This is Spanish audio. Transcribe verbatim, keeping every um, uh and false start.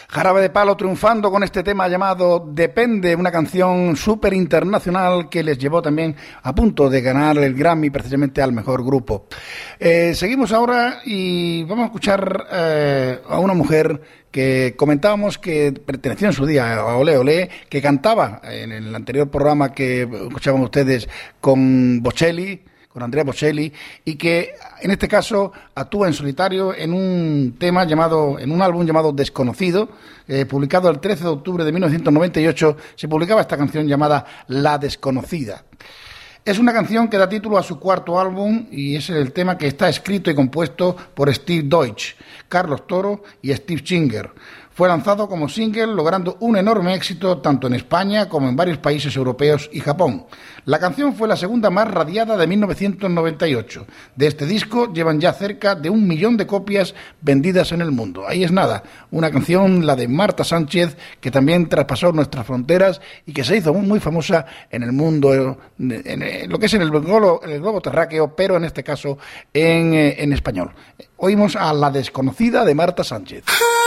Jarabe de Palo triunfando con este tema llamado Depende, una canción súper internacional que les llevó también a punto de ganar el Grammy precisamente al mejor grupo. Eh, seguimos ahora y vamos a escuchar eh, a una mujer que comentábamos que pertenecía en su día a Olé Olé, que cantaba en el anterior programa que escuchaban ustedes con Bocelli, con Andrea Bocelli, y que en este caso actúa en solitario en un tema llamado, en un álbum llamado Desconocido, eh, publicado el trece de octubre de mil novecientos noventa y ocho, se publicaba esta canción llamada La Desconocida. Es una canción que da título a su cuarto álbum y es el tema que está escrito y compuesto por Steve Deutsch, Carlos Toro y Steve Singer. Fue lanzado como single, logrando un enorme éxito tanto en España como en varios países europeos y Japón. La canción fue la segunda más radiada de mil novecientos noventa y ocho. De este disco llevan ya cerca de un millón de copias vendidas en el mundo. Ahí es nada, una canción, la de Marta Sánchez, que también traspasó nuestras fronteras y que se hizo muy, muy famosa en el mundo, en lo que es en el globo, en el globo terráqueo, pero en este caso en, en español. Oímos a La Desconocida de Marta Sánchez.